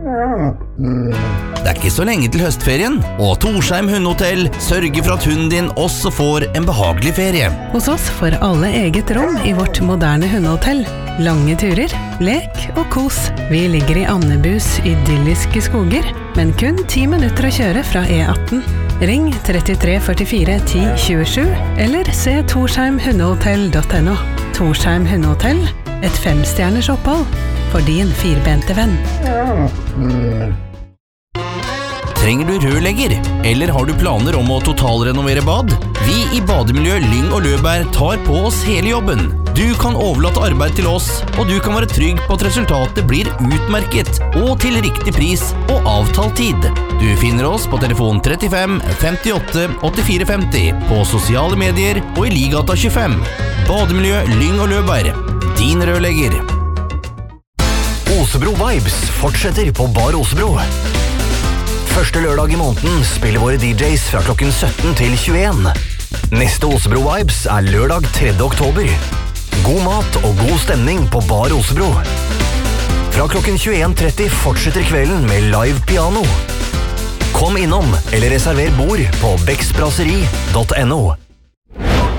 Det er ikke så lenge til høstferien, og Torsheim Hundehotell sørger for at hunden din også får en behagelig ferie. Hos oss får alle eget rom i vårt moderne hundehotell. Lange turer, lek og kos. Vi ligger i Andebus idylliske skoger, men kun 10 minutter å kjøre fra E18. Ring 33 44 10 27, eller se torsheimhundehotell.no. Torsheim Hundehotell, et 5-stjerners opphold for din 4-bente venn. Trenger du rørlegger, eller har du planer om å totalrenovere bad? Vi i Bademiljø Lyng og Løberg tar på oss hele jobben. Du kan overlate arbeid til oss, og du kan være trygg på at resultatet blir utmerket, og til riktig pris og avtalt tid. Du finner oss på telefon 35 58 84 50, på sosiale medier og i Ligata 25. Bademiljø Lyng og Løberg, din rørlegger. Osebro Vibes fortsetter på Bar Osebro. Første lørdag i måneden spiller våre DJs fra klokken 17 til 21. Neste Osebro Vibes er lørdag 3. oktober. God mat og god stemning på Bar Osebro. Fra klokken 21:30 fortsetter kvelden med live piano. Kom innom eller reserver bord på beksbrasserie.no.